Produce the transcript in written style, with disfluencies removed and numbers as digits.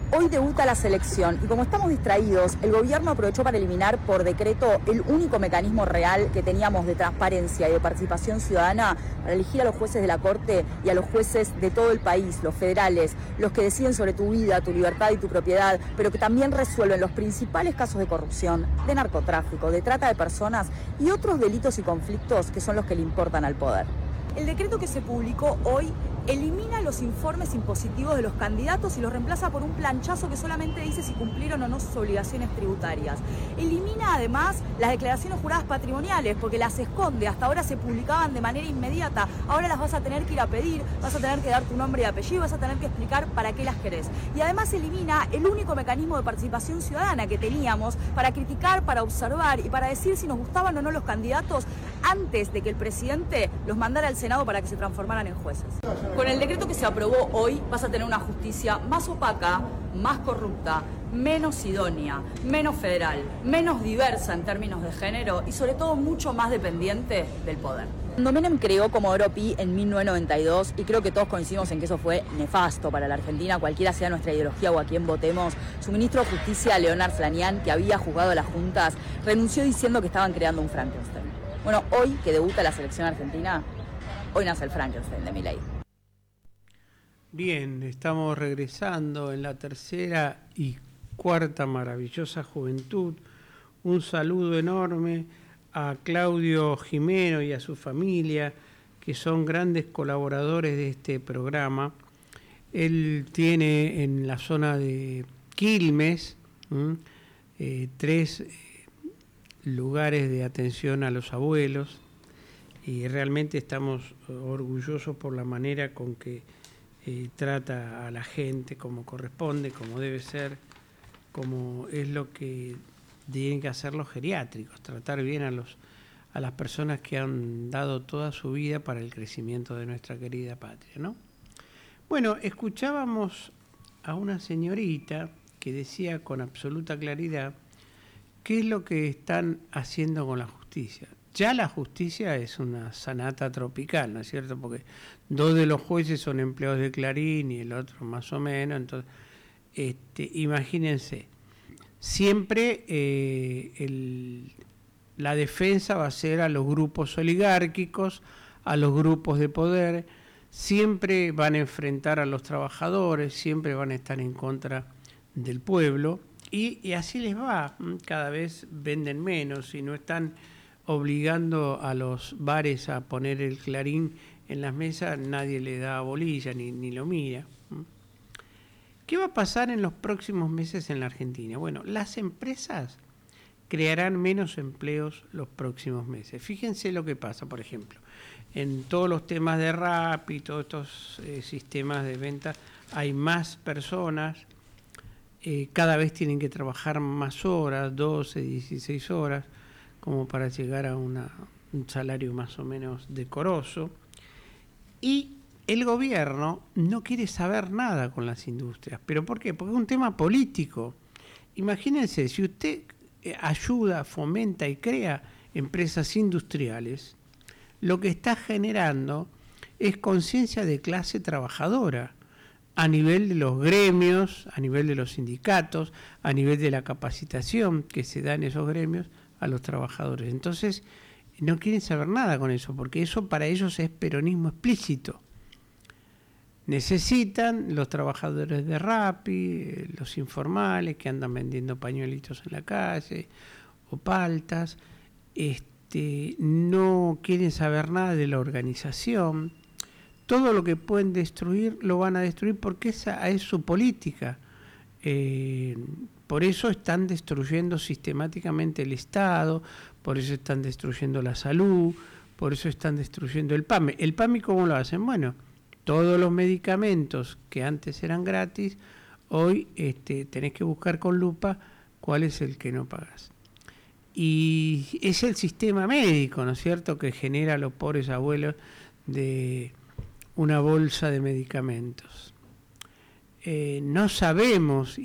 Hoy debuta la selección y como estamos distraídos, el gobierno aprovechó para eliminar por decreto el único mecanismo real que teníamos de transparencia y de participación ciudadana para elegir a los jueces de la Corte y a los jueces de todo el país, los federales, los que deciden sobre tu vida, tu libertad y tu propiedad, pero que también resuelven los principales casos de corrupción, de narcotráfico, de trata de personas y otros delitos y conflictos que son los que le importan al poder. El decreto que se publicó hoy elimina los informes impositivos de los candidatos y los reemplaza por un planchazo que solamente dice si cumplieron o no sus obligaciones tributarias. Elimina además las declaraciones juradas patrimoniales porque las esconde. Hasta ahora se publicaban de manera inmediata. Ahora las vas a tener que ir a pedir, vas a tener que dar tu nombre y apellido, vas a tener que explicar para qué las querés. Y además elimina el único mecanismo de participación ciudadana que teníamos para criticar, para observar y para decir si nos gustaban o no los candidatos antes de que el presidente los mandara al Senado para que se transformaran en jueces. Con el decreto que se aprobó hoy vas a tener una justicia más opaca, más corrupta, menos idónea, menos federal, menos diversa en términos de género y sobre todo mucho más dependiente del poder. Cuando Menem creó Comodoro Pi en 1992, y creo que todos coincidimos en que eso fue nefasto para la Argentina, cualquiera sea nuestra ideología o a quien votemos, su ministro de Justicia, Leonard Flanián, que había juzgado a las juntas, renunció diciendo que estaban creando un Frankenstein. Bueno, hoy que debuta la selección argentina, hoy nace el Frankenstein de Milei. Bien, estamos regresando en la tercera y cuarta maravillosa juventud. Un saludo enorme a Claudio Jimeno y a su familia, que son grandes colaboradores de este programa. Él tiene en la zona de Quilmes 3 lugares de atención a los abuelos y realmente estamos orgullosos por la manera con que trata a la gente como corresponde, como debe ser, como es lo que tienen que hacer los geriátricos, tratar bien a las personas que han dado toda su vida para el crecimiento de nuestra querida patria, ¿no? Bueno, escuchábamos a una señorita que decía con absoluta claridad qué es lo que están haciendo con la justicia. Ya la justicia es una sanata tropical, ¿no es cierto? Porque 2 de los jueces son empleados de Clarín y el otro más o menos. Entonces, imagínense, siempre la defensa va a ser a los grupos oligárquicos, a los grupos de poder, siempre van a enfrentar a los trabajadores, siempre van a estar en contra del pueblo y así les va, cada vez venden menos y no están obligando a los bares a poner el Clarín en las mesas, nadie le da bolilla ni lo mira. ¿Qué va a pasar en los próximos meses en la Argentina? Bueno, las empresas crearán menos empleos los próximos meses. Fíjense lo que pasa, por ejemplo, en todos los temas de Rappi y todos estos sistemas de venta, hay más personas, cada vez tienen que trabajar más horas, 12, 16 horas, como para llegar a un salario más o menos decoroso. Y el gobierno no quiere saber nada con las industrias. ¿Pero por qué? Porque es un tema político. Imagínense, si usted ayuda, fomenta y crea empresas industriales, lo que está generando es conciencia de clase trabajadora a nivel de los gremios, a nivel de los sindicatos, a nivel de la capacitación que se da en esos gremios a los trabajadores. Entonces, no quieren saber nada con eso, porque eso para ellos es peronismo explícito. Necesitan los trabajadores de Rappi, los informales que andan vendiendo pañuelitos en la calle o paltas, no quieren saber nada de la organización. Todo lo que pueden destruir lo van a destruir porque esa es su política. Por eso están destruyendo sistemáticamente el Estado, por eso están destruyendo la salud, por eso están destruyendo el PAMI. ¿El PAMI cómo lo hacen? Bueno, todos los medicamentos que antes eran gratis, hoy tenés que buscar con lupa cuál es el que no pagás. Y es el sistema médico, ¿no es cierto?, que genera a los pobres abuelos de una bolsa de medicamentos. No sabemos